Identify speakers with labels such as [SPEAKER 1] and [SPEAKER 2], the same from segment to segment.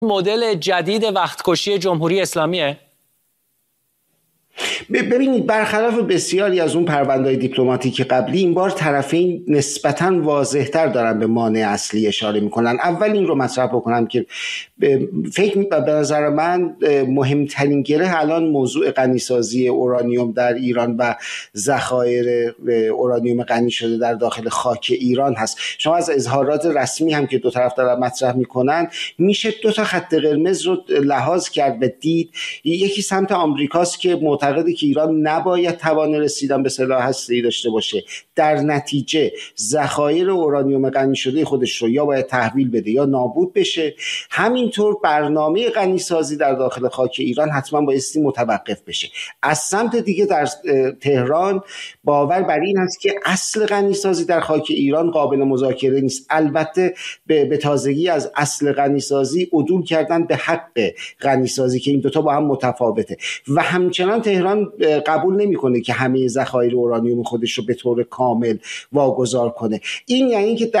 [SPEAKER 1] مدل جدید وقتکشی جمهوری اسلامیه؟
[SPEAKER 2] ببینید، برخلاف بسیاری از اون پرونده‌های دیپلماتیک قبلی، این بار طرفین نسبتاً واضح‌تر دارن به مانع اصلی اشاره میکنن. اول این رو مطرح بکنم که به نظر من مهمترین گره الان موضوع غنیسازی اورانیوم در ایران و ذخایر اورانیوم غنی شده در داخل خاک ایران هست. شما از اظهارات رسمی هم که دو طرف دارن مطرح میکنن میشه دو تا خط قرمز رو لحاظ کرد و دید. یکی سمت آمریکاست که معتقده که ایران نباید توان رسیدن به سلاح هسته‌ای داشته باشه، در نتیجه ذخایر اورانیوم غنی شده خودش رو یا باید تحویل بده یا نابود بشه. همینطور برنامه غنی سازی در داخل خاک ایران حتما بایستی متوقف بشه. از سمت دیگه در تهران باور بر این هست که اصل غنی سازی در خاک ایران قابل مذاکره نیست. البته به تازگی از اصل غنی سازی عدول کردن به حق غنی سازی که این دوتا با هم متفاوته و همچنان تهران قبول نمیکنه که همه ذخایر اورانیوم خودش رو به طور کامل واگذار کنه. این یعنی که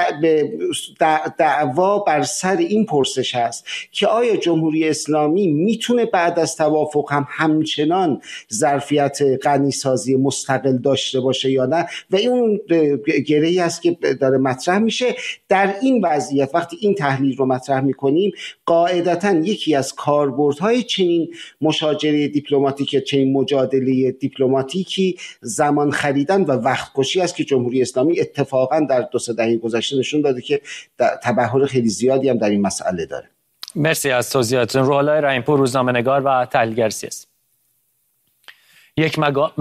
[SPEAKER 2] دعوا بر سر این پرسش هست که آیا جمهوری اسلامی میتونه بعد از توافق هم همچنان ظرفیت غنی سازی مستقل داشته باشه یا نه، و این گره‌ای است که داره مطرح میشه. در این وضعیت وقتی این تحلیل رو مطرح میکنیم، قاعدتاً یکی از کاربردهای چنین مشاجره دیپلماتیک، چنین مجادله دیپلماتیکی، زمان خریدن و وقت کشی است که جمهوری اسلامی اتفاقاً در 2-3 دهه گذشته نشون داده که تبحر خیلی زیادی هم در این مسئله داره.
[SPEAKER 1] مرسی از توضیحاتتون. روح‌الله رحیم‌پور، روزنامه‌نگار و تحلیلگر سیاسی. یک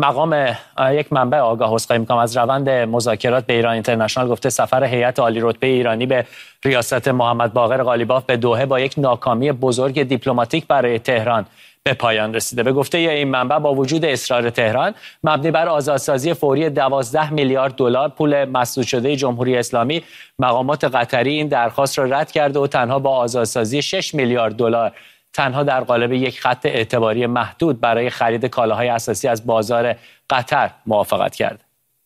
[SPEAKER 1] منبع آگاه عذرخواهی می‌کنم از روند مذاکرات به ایران اینترنشنال گفته سفر هیئت عالی رتبه ایرانی به ریاست محمد باقر قالیباف به دوحه با یک ناکامی بزرگ دیپلماتیک برای تهران به پایان رسیده. به گفته این منبع با وجود اصرار تهران مبنی بر آزادسازی فوری 12 میلیارد دلار پول مسدود شده جمهوری اسلامی، مقامات قطری این درخواست را رد کرده و تنها با آزادسازی 6 میلیارد دلار تنها در قالب یک خط اعتباری محدود برای خرید کالاهای اساسی از بازار قطر موافقت کرد.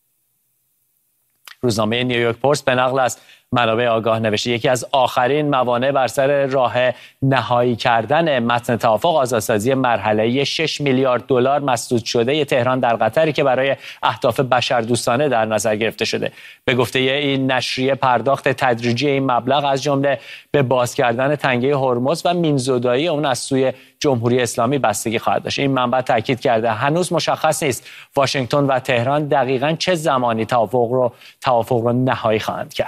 [SPEAKER 1] روزنامه نیویورک پست به نقل از منابع آگاه نوشته یکی از آخرین موانع بر سر راه نهایی کردن متن توافق آزادسازی مرحله‌ای 6 میلیارد دلار مسدود شده تهران در قطری که برای اهداف بشردوستانه در نظر گرفته شده. به گفته این نشریه پرداخت تدریجی این مبلغ از جمله به باز کردن تنگه هرمز و مینزدایی اون از سوی جمهوری اسلامی بستگی خواهد داشت. این منبع تاکید کرده هنوز مشخص نیست واشنگتن و تهران دقیقاً چه زمانی توافق رو نهایی خواهند کرد.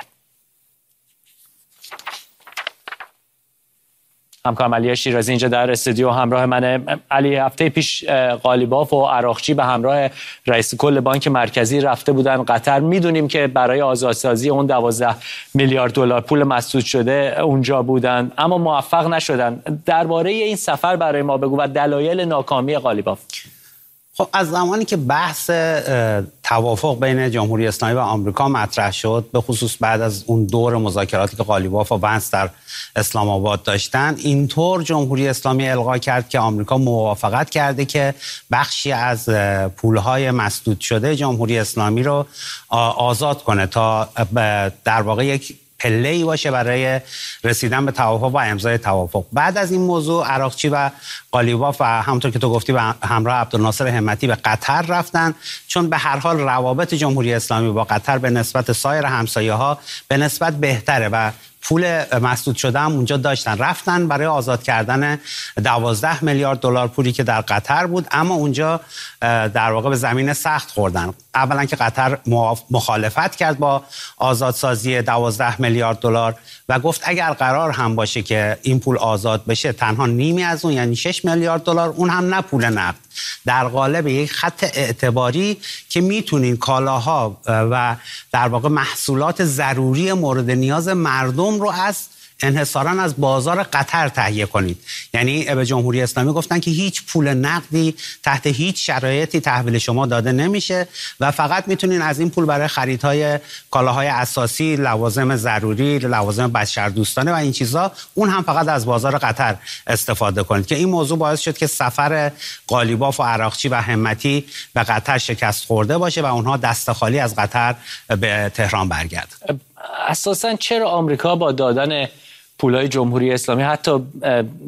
[SPEAKER 1] همکارم علی شیرازی اینجا در استودیو همراه منه. علی، هفته پیش قالیباف و عراقچی به همراه رئیس کل بانک مرکزی رفته بودن قطر. میدونیم که برای آزادسازی اون 12 میلیارد دلار پول مسدود شده اونجا بودن اما موفق نشدن. درباره این سفر برای ما بگو و دلایل ناکامی قالیباف.
[SPEAKER 3] خب از زمانی که بحث توافق بین جمهوری اسلامی و آمریکا مطرح شد، به خصوص بعد از اون دور مذاکراتی که قالیباف و ونس در اسلام آباد داشتن، اینطور جمهوری اسلامی القا کرد که آمریکا موافقت کرده که بخشی از پولهای مسدود شده جمهوری اسلامی رو آزاد کنه تا در واقع یک پله‌ای باشه برای رسیدن به توافق و امضای توافق. بعد از این موضوع عراقچی و قالیباف و همونطور که تو گفتی به همراه عبدالناصر همتی به قطر رفتن، چون به هر حال روابط جمهوری اسلامی با قطر به نسبت سایر همسایه‌ها به نسبت بهتره و پول مسدود شده هم اونجا داشتن. رفتن برای آزاد کردن 12 میلیارد دلار پولی که در قطر بود، اما اونجا در واقع به زمین سخت خوردن. اولا که قطر مخالفت کرد با آزادسازی 12 میلیارد دلار و گفت اگر قرار هم باشه که این پول آزاد بشه تنها نیمی از اون یعنی 6 میلیارد دلار، اون هم نه پول نقد، در قالب یک خط اعتباری که میتونین کالاها و در واقع محصولات ضروری مورد نیاز مردم رو انحصاراً از بازار قطر تهیه کنید. یعنی به جمهوری اسلامی گفتن که هیچ پول نقدی تحت هیچ شرایطی تحویل شما داده نمیشه و فقط میتونین از این پول برای خریدهای کالاهای اساسی، لوازم ضروری، لوازم بشردوستانه و این چیزا، اون هم فقط از بازار قطر استفاده کنید. که این موضوع باعث شد که سفر قالیباف و عراقچی و همتی به قطر شکست خورده باشه و اونها دست خالی از قطر به تهران برگردن.
[SPEAKER 1] اساساً چرا آمریکا با دادن پولای جمهوری اسلامی حتی